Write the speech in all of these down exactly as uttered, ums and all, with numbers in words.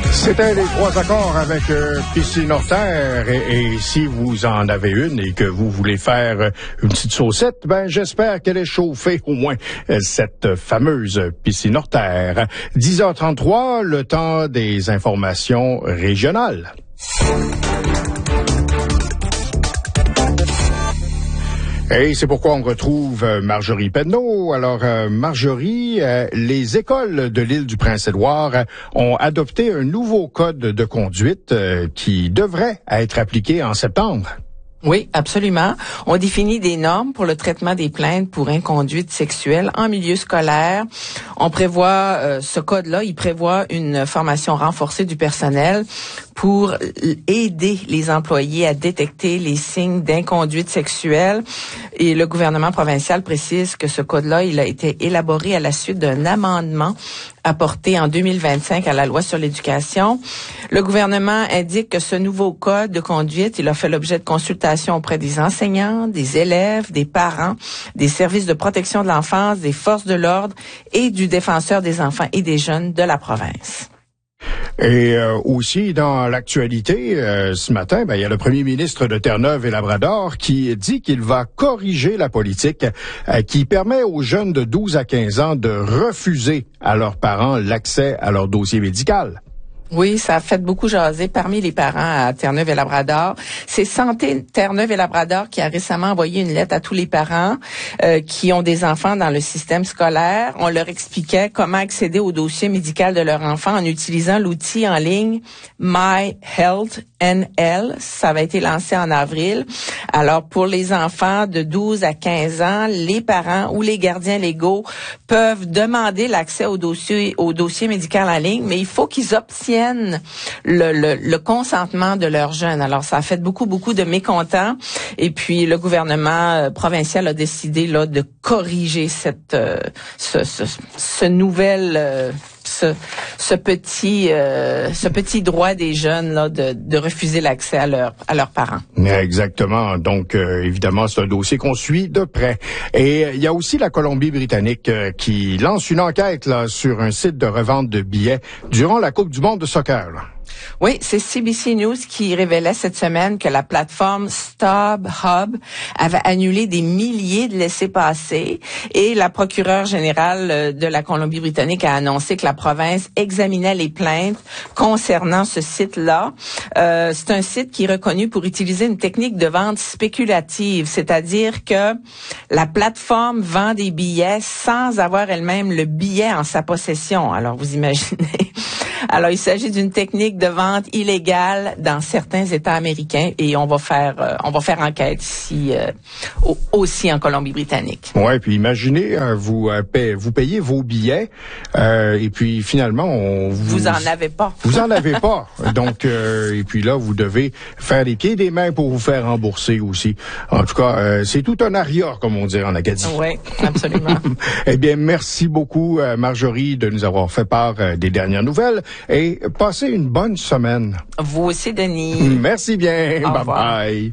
C'était les trois accords avec euh, Piscine hors terre. Et, et si vous en avez une et que vous voulez faire euh, une petite saucette, ben j'espère qu'elle est chauffée au moins euh, cette fameuse piscine hors terre. dix heures trente-trois, le temps des informations régionales. Et c'est pourquoi on retrouve Marjorie Penneau. Alors, euh, Marjorie, euh, les écoles de l'île du Prince-Édouard euh, ont adopté un nouveau code de conduite euh, qui devrait être appliqué en septembre. Oui, absolument. On définit des normes pour le traitement des plaintes pour inconduite sexuelle en milieu scolaire. On prévoit, euh, ce code-là, il prévoit une formation renforcée du personnel pour aider les employés à détecter les signes d'inconduite sexuelle. Et le gouvernement provincial précise que ce code-là, il a été élaboré à la suite d'un amendement apporté en deux mille vingt-cinq à la loi sur l'éducation. Le gouvernement indique que ce nouveau code de conduite, il a fait l'objet de consultations auprès des enseignants, des élèves, des parents, des services de protection de l'enfance, des forces de l'ordre et du défenseur des enfants et des jeunes de la province. Et euh, aussi, dans l'actualité, euh, ce matin, ben, il y a le premier ministre de Terre-Neuve et Labrador qui dit qu'il va corriger la politique euh, qui permet aux jeunes de douze à quinze ans de refuser à leurs parents l'accès à leur dossier médical. Oui, ça a fait beaucoup jaser parmi les parents à Terre-Neuve et Labrador. C'est Santé Terre-Neuve et Labrador qui a récemment envoyé une lettre à tous les parents euh, qui ont des enfants dans le système scolaire. On leur expliquait comment accéder au dossier médical de leur enfant en utilisant l'outil en ligne My Health N L. Ça avait été lancé en avril. Alors, pour les enfants de douze à quinze ans, les parents ou les gardiens légaux peuvent demander l'accès au dossier, au dossier médical en ligne, mais il faut qu'ils obtiennent Le, le, le consentement de leurs jeunes. Alors, ça a fait beaucoup, beaucoup de mécontents. Et puis, le gouvernement euh, provincial a décidé là de corriger cette, euh, ce, ce, ce nouvel, euh, ce, ce petit, euh, ce petit droit des jeunes là de, de refuser l'accès à leurs à leurs parents. Exactement. Donc, euh, évidemment, c'est un dossier qu'on suit de près. Et il y a aussi la Colombie-Britannique euh, qui lance une enquête là sur un site de revente de billets durant la Coupe du monde de soccer. Là. Oui, c'est C B C News qui révélait cette semaine que la plateforme StubHub avait annulé des milliers de laissez-passer et la procureure générale de la Colombie-Britannique a annoncé que la province examinait les plaintes concernant ce site-là. Euh, c'est un site qui est reconnu pour utiliser une technique de vente spéculative, c'est-à-dire que la plateforme vend des billets sans avoir elle-même le billet en sa possession. Alors, vous imaginez. Alors, il s'agit d'une technique de vente illégale dans certains États américains et on va faire euh, on va faire enquête ici euh, aussi en Colombie-Britannique. Ouais, puis imaginez euh, vous euh, paye, vous payez vos billets euh, et puis finalement on vous vous en avez pas. Vous en avez pas. Donc euh, et puis là vous devez faire les pieds et des mains pour vous faire rembourser aussi. En tout cas, euh, c'est tout un aria comme on dirait en Acadie. Oui, absolument. Eh bien, merci beaucoup euh, Marjorie de nous avoir fait part euh, des dernières nouvelles et passez une bonne semaine. Vous aussi, Denis. Merci bien. Au bye revoir. Bye.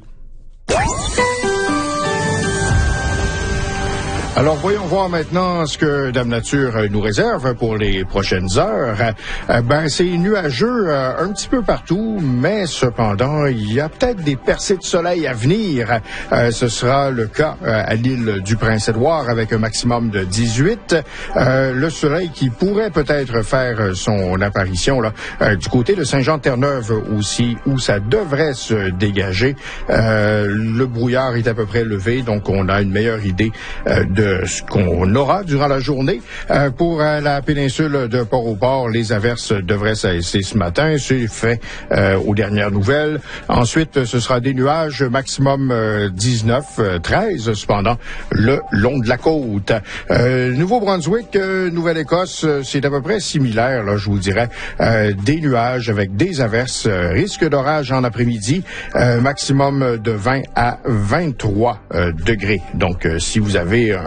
Alors, voyons voir maintenant ce que Dame Nature nous réserve pour les prochaines heures. Euh, ben, c'est nuageux euh, un petit peu partout, mais cependant, il y a peut-être des percées de soleil à venir. Euh, ce sera le cas euh, à l'île du Prince-Édouard avec un maximum de dix-huit. Euh, le soleil qui pourrait peut-être faire son apparition là euh, du côté de Saint-Jean-de-Terre-Neuve aussi, où ça devrait se dégager. Euh, le brouillard est à peu près levé, donc on a une meilleure idée euh, de ce qu'on aura durant la journée. Euh, pour euh, la péninsule de Port-au-Port, les averses devraient cesser ce matin. C'est fait euh, aux dernières nouvelles. Ensuite, ce sera des nuages, maximum euh, dix-neuf, euh, treize, cependant, le long de la côte. Euh, Nouveau-Brunswick, euh, Nouvelle-Écosse, euh, c'est à peu près similaire, là, je vous dirais. Euh, des nuages avec des averses, euh, risque d'orage en après-midi, euh, maximum de vingt à vingt-trois euh, degrés. Donc, euh, si vous avez un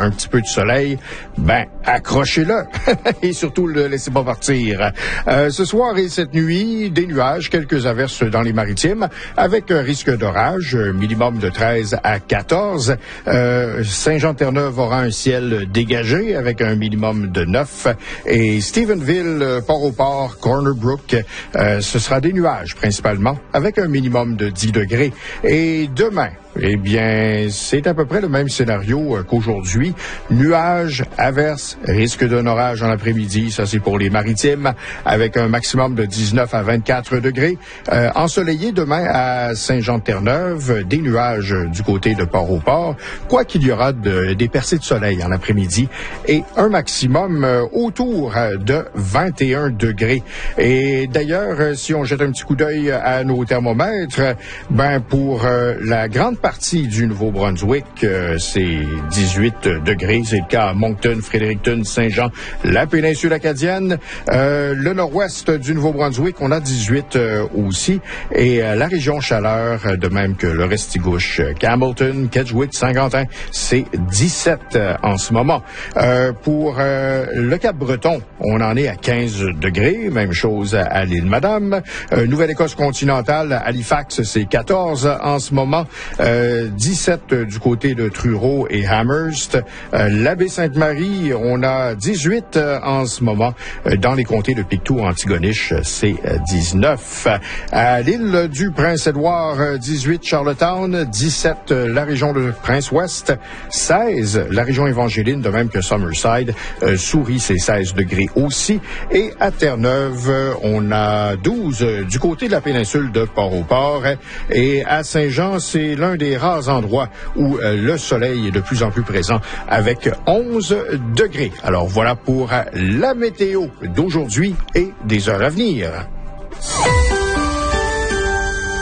un petit peu de soleil, ben, accrochez-le et surtout le laissez pas partir. Euh, ce soir et cette nuit, des nuages, quelques averses dans les maritimes avec un risque d'orage, minimum de treize à quatorze. Euh, Saint-Jean-Terre-Neuve aura un ciel dégagé avec un minimum de neuf et Stephenville, Port-au-Port, Corner Brook, euh, ce sera des nuages principalement avec un minimum de dix degrés. Et demain, eh bien, c'est à peu près le même scénario euh, qu'aujourd'hui. Nuages, averses, risque d'un orage en après-midi. Ça, c'est pour les maritimes, avec un maximum de dix-neuf à vingt-quatre degrés. Euh, ensoleillé demain à Saint-Jean-de-Terre-Neuve, des nuages du côté de Port-au-Port. Quoi qu'il y aura de, des percées de soleil en après-midi et un maximum euh, autour de vingt et un degrés. Et d'ailleurs, euh, si on jette un petit coup d'œil à nos thermomètres, ben pour euh, la grande partie du Nouveau-Brunswick, euh, c'est dix-huit degrés. C'est le cas à Moncton, Fredericton, Saint-Jean, la péninsule acadienne. Euh, le nord-ouest du Nouveau-Brunswick, on a dix-huit euh, aussi. Et euh, la région chaleur, de même que le Restigouche, Campbellton, Kedgewick, Saint-Quentin, c'est dix-sept euh, en ce moment. Euh, pour euh, le Cap-Breton, on en est à quinze degrés. Même chose à, à l'île Madame. Euh, Nouvelle-Écosse continentale, Halifax, c'est quatorze en ce moment. Euh, dix-sept du côté de Truro et Amherst. Euh, la Baie-Sainte-Marie, on a dix-huit euh, en ce moment. Euh, dans les comtés de Pictou, Antigonish, c'est euh, dix-neuf. À l'île du Prince-Édouard, euh, dix-huit Charlottetown, dix-sept euh, la région de Prince-Ouest, seize la région évangéline, de même que Summerside. Euh, Souris, c'est seize degrés aussi. Et à Terre-Neuve, euh, on a douze euh, du côté de la péninsule de Port-au-Port. Et à Saint-Jean, c'est l'un des rares endroits où euh, le soleil est de plus en plus présent avec onze degrés. Alors voilà pour euh, la météo d'aujourd'hui et des heures à venir.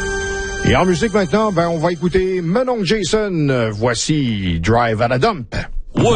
Et en musique maintenant, ben on va écouter Menong Jason. Voici Drive at a Dump.